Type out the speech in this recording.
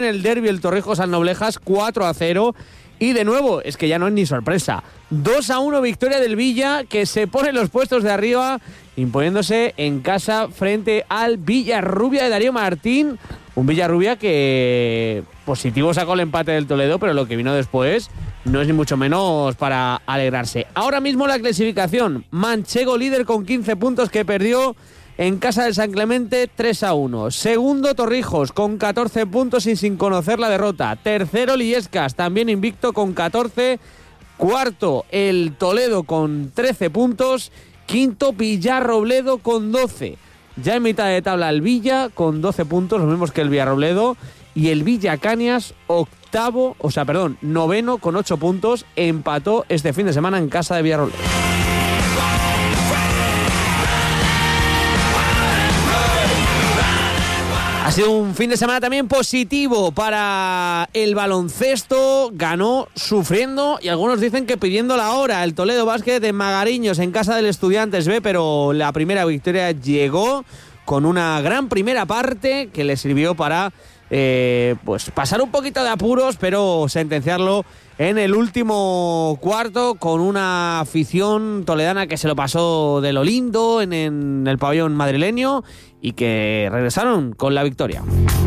En el derbi el Torrijos-San Noblejas 4-0 y de nuevo, es que ya no es ni sorpresa, 2-1 victoria del Villa, que se pone en los puestos de arriba imponiéndose en casa frente al Villarrubia de Darío Martín, un Villarrubia que positivo sacó el empate del Toledo, pero lo que vino después no es ni mucho menos para alegrarse. Ahora mismo la clasificación, Manchego líder con 15 puntos, que perdió en casa del San Clemente 3-1. Segundo Torrijos con 14 puntos y sin conocer la derrota. Tercero Illescas, también invicto con 14. Cuarto el Toledo con 13 puntos. Quinto Villarrobledo con 12. Ya en mitad de tabla el Villa con 12 puntos, los mismos que el Villarrobledo. Y el Villa Cañas noveno con 8 puntos. Empató este fin de semana en casa de Villarrobledo. Ha sido un fin de semana también positivo para el baloncesto. Ganó sufriendo y algunos dicen que pidiendo la hora el Toledo Basket en Magariños en casa del Estudiantes B, pero la primera victoria llegó con una gran primera parte que le sirvió para pasar un poquito de apuros, pero sentenciarlo en el último cuarto con una afición toledana que se lo pasó de lo lindo en el pabellón madrileño y que regresaron con la victoria.